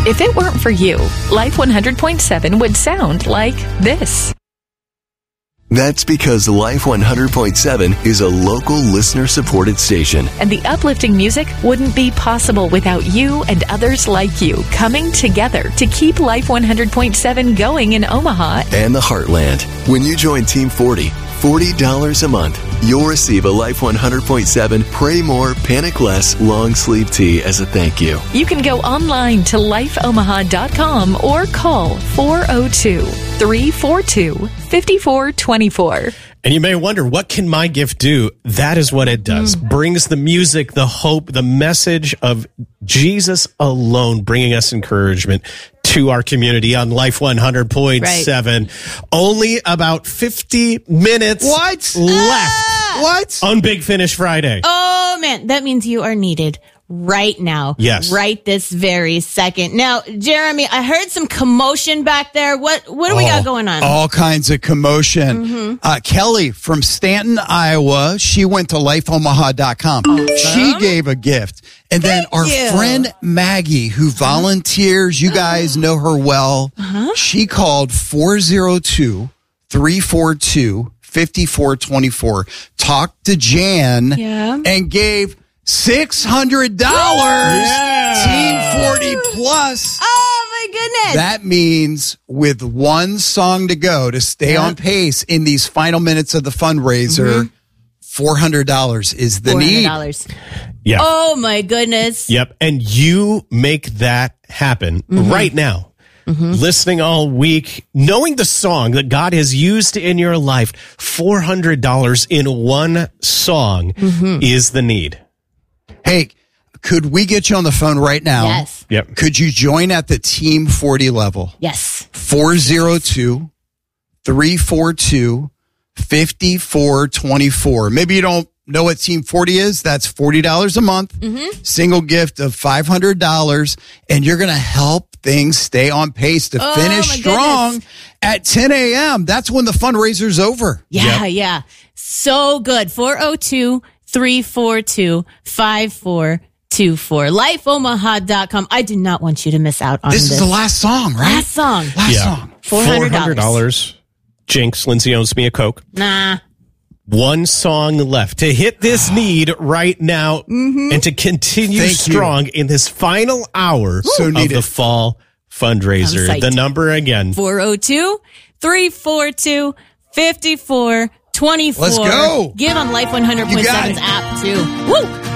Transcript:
If it weren't for you, Life 100.7 would sound like this. That's because Life 100.7 is a local listener-supported station. And the uplifting music wouldn't be possible without you and others like you coming together to keep Life 100.7 going in Omaha and the Heartland. When you join Team 40, $40 a month, you'll receive a Life 100.7 Pray More, Panic Less long sleeve tee as a thank you. You can go online to lifeomaha.com or call 402-342-5424. And you may wonder, what can my gift do? That is what it does. Brings the music, the hope, the message of Jesus alone, bringing us encouragement to our community on Life 100.7. Only about 50 minutes left on Big Finish Friday. Oh, man. That means you are needed right now. Yes. Right this very second. Now, Jeremy, I heard some commotion back there. What do we got going on? All kinds of commotion. Kelly from Stanton, Iowa, she went to lifeomaha.com. She gave a gift. And then our friend Maggie, who volunteers, you guys know her well, she called 402-342-5424, talked to Jan, and gave $600. Team 40 plus. Oh, my goodness. That means with one song to go to stay on pace in these final minutes of the fundraiser, $400 is the need. Yeah. Oh, my goodness. Yep. And you make that happen right now. Listening all week, knowing the song that God has used in your life, $400 in one song is the need. Hey, could we get you on the phone right now? Yes. Yep. Could you join at the Team 40 level? Yes. 402-342-5424. Maybe you don't know what Team 40 is. That's $40 a month. Single gift of $500. And you're going to help things stay on pace to finish strong at 10 a.m. That's when the fundraiser's over. Yeah. So good. 402-342-5424. Lifeomaha.com. I do not want you to miss out on this. This is the last song, right? Last song. $400. Jinx, Lindsay owes me a Coke. Nah. One song left to hit this need right now and to continue strong in this final hour of the fall fundraiser. The number again. 402-342-5424. Let's go. Give on Life 100.7's app too. Woo!